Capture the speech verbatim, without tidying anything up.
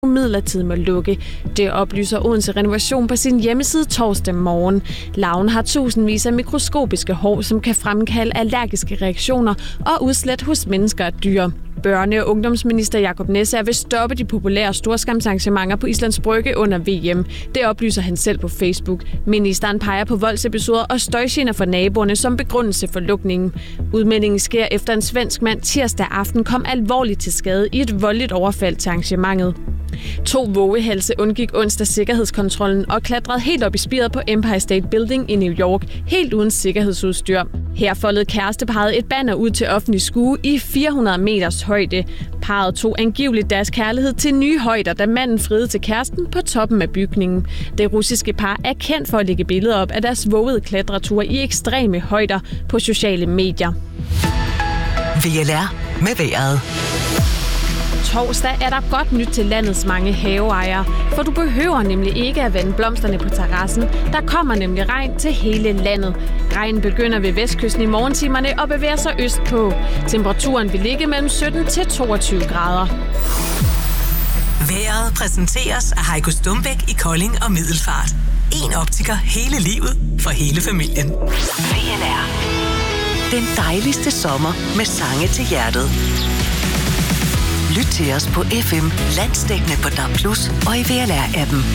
midlertidigt må lukke. Det oplyser Odense Renovation på sin hjemmeside torsdag morgen. Larven har tusindvis af mikroskopiske hår, som kan fremkalde allergiske reaktioner og udslæt hos mennesker og dyr. Børne- og ungdomsminister Jacob Nessager vil stoppe de populære storskærmsarrangementer på Islands Brygge under V M. Det oplyser han selv på Facebook. Ministeren peger på voldsepisoder og støjgener for naboerne som begrundelse for lukningen. Udmeldingen sker efter en svensk mand tirsdag aften kom alvorligt til skade i et voldeligt overfald til arrangementet. To vovehalse undgik onsdag sikkerhedskontrollen og klatrede helt op i spiret på Empire State Building i New York, helt uden sikkerhedsudstyr. Her foldede kæresteparret et banner ud til offentlig skue i fire hundrede meters højde. Parret tog angiveligt deres kærlighed til nye højder, da manden friede til kæresten på toppen af bygningen. Det russiske par er kendt for at lægge billeder op af deres vågede klatreture i ekstreme højder på sociale medier. V L R med vejret. Torsdag er der godt nyt til landets mange haveejere, for du behøver nemlig ikke at vande blomsterne på terrassen. Der kommer nemlig regn til hele landet. Regnen begynder ved vestkysten i morgentimerne og bevæger sig østpå. Temperaturen vil ligge mellem sytten til toogtyve grader. Vejret præsenteres af Heiko Stumbæk i Kolding og Middelfart. En optiker hele livet for hele familien. V L R. Den dejligste sommer med sange til hjertet. Lyt til os på F M, landsdækkende på D A B plus og i V L R-appen.